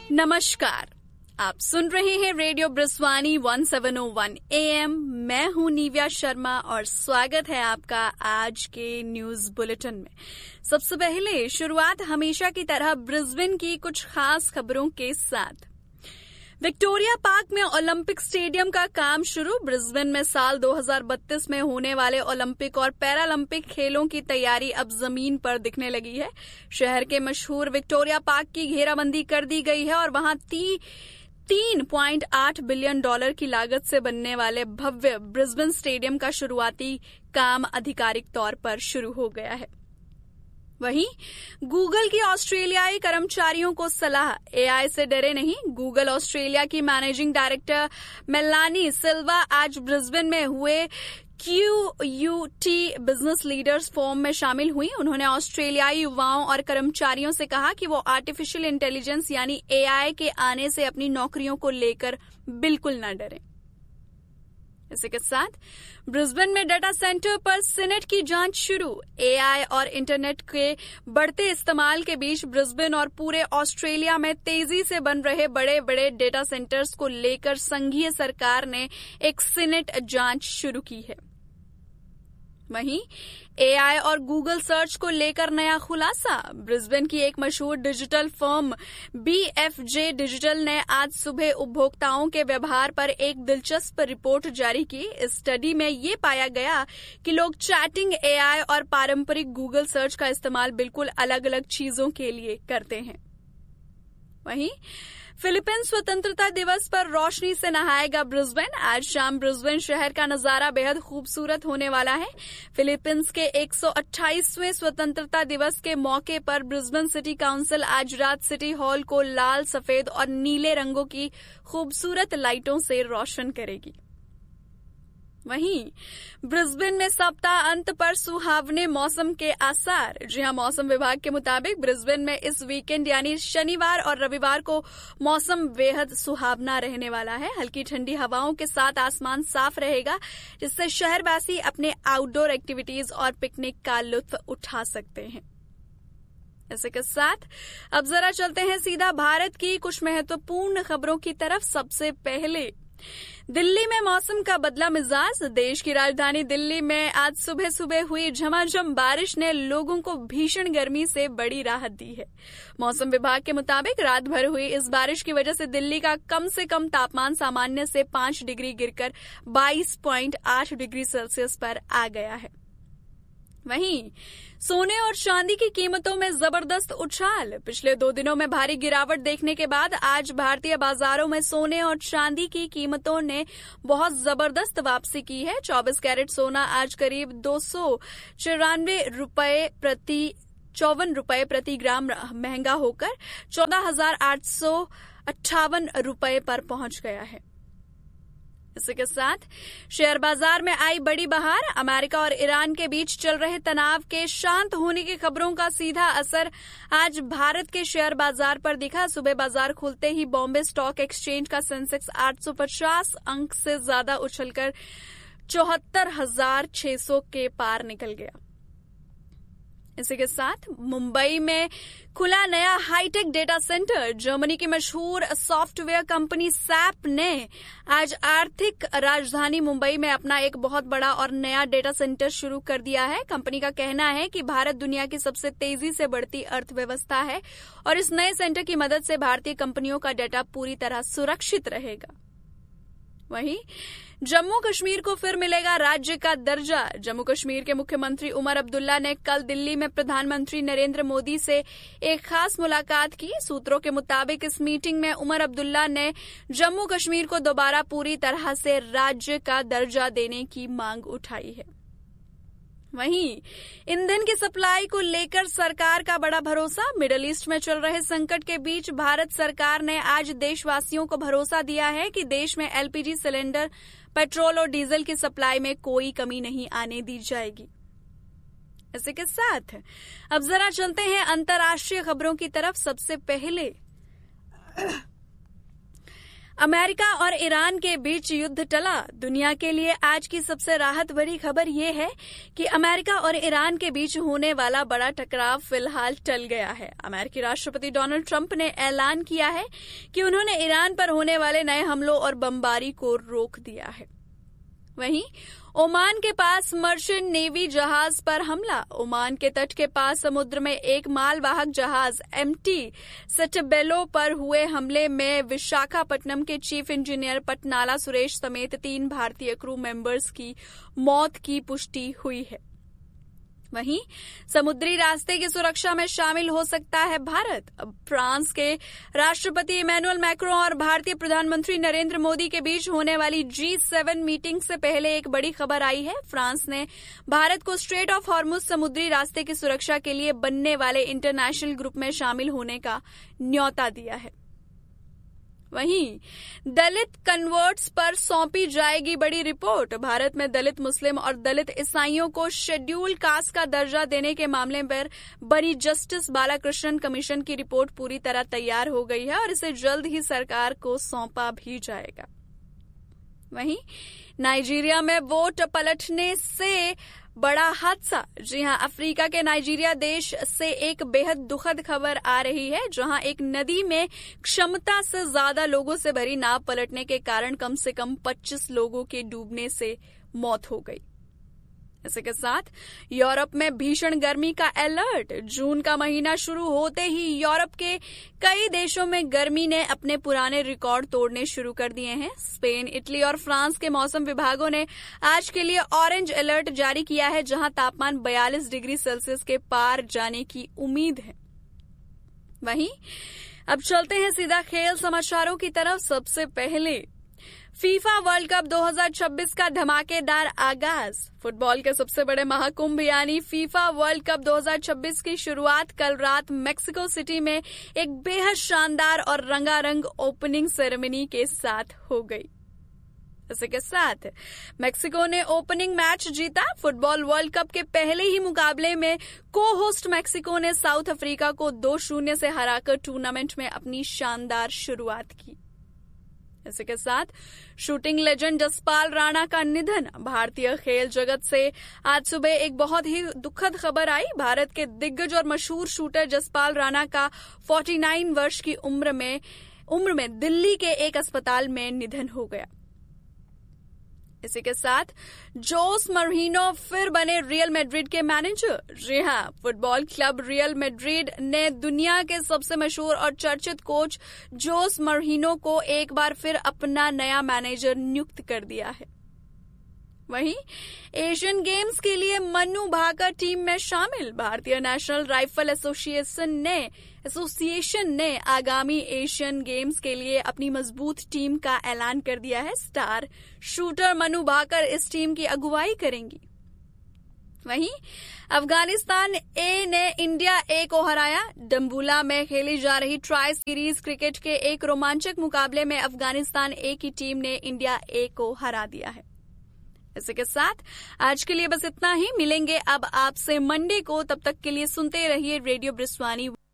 नमस्कार, आप सुन रहे हैं रेडियो ब्रिस्वानी 1701 AM। मैं हूं निव्या शर्मा और स्वागत है आपका आज के न्यूज बुलेटिन में। सबसे पहले शुरुआत हमेशा की तरह ब्रिस्बेन की कुछ खास खबरों के साथ। विक्टोरिया पार्क में ओलंपिक स्टेडियम का काम शुरू। ब्रिस्बेन में साल 2032 में होने वाले ओलंपिक और पैरालंपिक खेलों की तैयारी अब जमीन पर दिखने लगी है। शहर के मशहूर विक्टोरिया पार्क की घेराबंदी कर दी गई है और वहां 3.8 बिलियन डॉलर की लागत से बनने वाले भव्य ब्रिस्बेन स्टेडियम का शुरुआती काम आधिकारिक तौर पर शुरू हो गया है। वहीं गूगल की ऑस्ट्रेलियाई कर्मचारियों को सलाह, एआई से डरे नहीं। गूगल ऑस्ट्रेलिया की मैनेजिंग डायरेक्टर मेलानी सिल्वा आज ब्रिस्बेन में हुए QUT बिजनेस लीडर्स फोरम में शामिल हुई। उन्होंने ऑस्ट्रेलियाई युवाओं और कर्मचारियों से कहा कि वो आर्टिफिशियल इंटेलिजेंस यानी एआई के आने से अपनी नौकरियों को लेकर बिल्कुल न डरें। इसी के साथ ब्रिस्बेन में डाटा सेंटर पर सीनेट की जांच शुरू। एआई और इंटरनेट के बढ़ते इस्तेमाल के बीच ब्रिस्बेन और पूरे ऑस्ट्रेलिया में तेजी से बन रहे बड़े बड़े डेटा सेंटर्स को लेकर संघीय सरकार ने एक सीनेट जांच शुरू की है। वहीं एआई और गूगल सर्च को लेकर नया खुलासा। ब्रिस्बेन की एक मशहूर डिजिटल फर्म BFJ डिजिटल ने आज सुबह उपभोक्ताओं के व्यवहार पर एक दिलचस्प रिपोर्ट जारी की। इस स्टडी में ये पाया गया कि लोग चैटिंग, एआई और पारंपरिक गूगल सर्च का इस्तेमाल बिल्कुल अलग अलग चीजों के लिए करते हैं। वहीं फिलीपींस स्वतंत्रता दिवस पर रोशनी से नहाएगा ब्रिस्बेन। आज शाम ब्रिस्बेन शहर का नजारा बेहद खूबसूरत होने वाला है। फिलीपींस के 128वें स्वतंत्रता दिवस के मौके पर ब्रिस्बेन सिटी काउंसिल आज रात सिटी हॉल को लाल, सफेद और नीले रंगों की खूबसूरत लाइटों से रोशन करेगी। वहीं ब्रिस्बेन में सप्ताह अंत पर सुहावने मौसम के आसार। जी हां, मौसम विभाग के मुताबिक ब्रिस्बेन में इस वीकेंड यानी शनिवार और रविवार को मौसम बेहद सुहावना रहने वाला है। हल्की ठंडी हवाओं के साथ आसमान साफ रहेगा, जिससे शहरवासी अपने आउटडोर एक्टिविटीज और पिकनिक का लुत्फ उठा सकते हैं। इसी के साथ अब जरा चलते हैं सीधा भारत की कुछ महत्वपूर्ण खबरों की तरफ। सबसे पहले दिल्ली में मौसम का बदला मिजाज। देश की राजधानी दिल्ली में आज सुबह सुबह हुई झमाझम बारिश ने लोगों को भीषण गर्मी से बड़ी राहत दी है। मौसम विभाग के मुताबिक रात भर हुई इस बारिश की वजह से दिल्ली का कम से कम तापमान सामान्य से 5 डिग्री गिरकर 22.8 डिग्री सेल्सियस पर आ गया है। वहीं सोने और चांदी की कीमतों में जबरदस्त उछाल। पिछले 2 दिनों में भारी गिरावट देखने के बाद आज भारतीय बाजारों में सोने और चांदी की कीमतों ने बहुत जबरदस्त वापसी की है। 24 कैरेट सोना आज करीब 294 रुपए प्रति ग्राम महंगा होकर 14,858 रुपए पर पहुंच गया है। इसी के साथ शेयर बाजार में आई बड़ी बहार। अमेरिका और ईरान के बीच चल रहे तनाव के शांत होने की खबरों का सीधा असर आज भारत के शेयर बाजार पर दिखा। सुबह बाजार खुलते ही बॉम्बे स्टॉक एक्सचेंज का सेंसेक्स 850 अंक से ज्यादा उछलकर 74,600 के पार निकल गया। इसी के साथ मुंबई में खुला नया हाईटेक डेटा सेंटर। जर्मनी की मशहूर सॉफ्टवेयर कंपनी SAP ने आज आर्थिक राजधानी मुंबई में अपना एक बहुत बड़ा और नया डेटा सेंटर शुरू कर दिया है। कंपनी का कहना है कि भारत दुनिया की सबसे तेजी से बढ़ती अर्थव्यवस्था है और इस नए सेंटर की मदद से भारतीय कंपनियों का डेटा पूरी तरह सुरक्षित रहेगा। वहीं जम्मू कश्मीर को फिर मिलेगा राज्य का दर्जा। जम्मू कश्मीर के मुख्यमंत्री उमर अब्दुल्ला ने कल दिल्ली में प्रधानमंत्री नरेंद्र मोदी से एक खास मुलाकात की। सूत्रों के मुताबिक इस मीटिंग में उमर अब्दुल्ला ने जम्मू कश्मीर को दोबारा पूरी तरह से राज्य का दर्जा देने की मांग उठाई है। वहीं ईंधन की सप्लाई को लेकर सरकार का बड़ा भरोसा। मिडिल ईस्ट में चल रहे संकट के बीच भारत सरकार ने आज देशवासियों को भरोसा दिया है कि देश में LPG सिलेंडर, पेट्रोल और डीजल की सप्लाई में कोई कमी नहीं आने दी जाएगी। इसी के साथ अब जरा चलते हैं अंतर्राष्ट्रीय खबरों की तरफ। सबसे पहले अमेरिका और ईरान के बीच युद्ध टला। दुनिया के लिए आज की सबसे राहत भरी खबर ये है कि अमेरिका और ईरान के बीच होने वाला बड़ा टकराव फिलहाल टल गया है। अमेरिकी राष्ट्रपति डोनाल्ड ट्रंप ने ऐलान किया है कि उन्होंने ईरान पर होने वाले नए हमलों और बमबारी को रोक दिया है। वहीं ओमान के पास मर्चेंट नेवी जहाज पर हमला। ओमान के तट के पास समुद्र में एक मालवाहक जहाज MT सटबेलो पर हुए हमले में विशाखापट्टनम के चीफ इंजीनियर पटनाला सुरेश समेत 3 भारतीय क्रू मेंबर्स की मौत की पुष्टि हुई है। वहीं समुद्री रास्ते की सुरक्षा में शामिल हो सकता है भारत। अब फ्रांस के राष्ट्रपति इमैनुअल मैक्रों और भारतीय प्रधानमंत्री नरेंद्र मोदी के बीच होने वाली G7 मीटिंग से पहले एक बड़ी खबर आई है। फ्रांस ने भारत को स्ट्रेट ऑफ हॉर्मुज समुद्री रास्ते की सुरक्षा के लिए बनने वाले इंटरनेशनल ग्रुप में शामिल होने का न्योता दिया है। वहीं दलित कन्वर्ट्स पर सौंपी जाएगी बड़ी रिपोर्ट। भारत में दलित मुस्लिम और दलित ईसाइयों को शेड्यूल कास्ट का दर्जा देने के मामले पर बनी जस्टिस बालाकृष्णन कमीशन की रिपोर्ट पूरी तरह तैयार हो गई है और इसे जल्द ही सरकार को सौंपा भी जाएगा। वहीं नाइजीरिया में वोट पलटने से बड़ा हादसा। जी हां, अफ्रीका के नाइजीरिया देश से एक बेहद दुखद खबर आ रही है, जहां एक नदी में क्षमता से ज्यादा लोगों से भरी नाव पलटने के कारण कम से कम 25 लोगों के डूबने से मौत हो गई। इसी के साथ यूरोप में भीषण गर्मी का अलर्ट। जून का महीना शुरू होते ही यूरोप के कई देशों में गर्मी ने अपने पुराने रिकॉर्ड तोड़ने शुरू कर दिए हैं। स्पेन, इटली और फ्रांस के मौसम विभागों ने आज के लिए ऑरेंज अलर्ट जारी किया है, जहां तापमान 42 डिग्री सेल्सियस के पार जाने की उम्मीद है। वहीं अब चलते हैं सीधा खेल समाचारों की तरफ। सबसे पहले फीफा वर्ल्ड कप 2026 का धमाकेदार आगाज। फुटबॉल के सबसे बड़े महाकुंभ यानी फीफा वर्ल्ड कप 2026 की शुरुआत कल रात मेक्सिको सिटी में एक बेहद शानदार और रंगारंग ओपनिंग सेरेमनी के साथ हो गई। इसी के साथ मेक्सिको ने ओपनिंग मैच जीता। फुटबॉल वर्ल्ड कप के पहले ही मुकाबले में को होस्ट मेक्सिको ने साउथ अफ्रीका को 2-0 से हराकर टूर्नामेंट में अपनी शानदार शुरुआत की। इसी के साथ शूटिंग लेजेंड जसपाल राणा का निधन। भारतीय खेल जगत से आज सुबह एक बहुत ही दुखद खबर आई। भारत के दिग्गज और मशहूर शूटर जसपाल राणा का 49 वर्ष की उम्र में दिल्ली के एक अस्पताल में निधन हो गया। इसी के साथ जोस मरीनो फिर बने रियल मैड्रिड के मैनेजर। जी हां, फुटबॉल क्लब रियल मैड्रिड ने दुनिया के सबसे मशहूर और चर्चित कोच जोस मरीनो को एक बार फिर अपना नया मैनेजर नियुक्त कर दिया है। वहीं एशियन गेम्स के लिए मनु भाकर टीम में शामिल। भारतीय नेशनल राइफल एसोसिएशन ने आगामी एशियन गेम्स के लिए अपनी मजबूत टीम का ऐलान कर दिया है। स्टार शूटर मनु भाकर इस टीम की अगुवाई करेंगी। वहीं अफगानिस्तान ए ने इंडिया ए को हराया। डम्बुला में खेली जा रही ट्राई सीरीज क्रिकेट के एक रोमांचक मुकाबले में अफगानिस्तान ए की टीम ने इंडिया ए को हरा दिया है। इसी के साथ आज के लिए बस इतना ही। मिलेंगे अब आपसे मंडे को। तब तक के लिए सुनते रहिए रेडियो ब्रिस्वानी।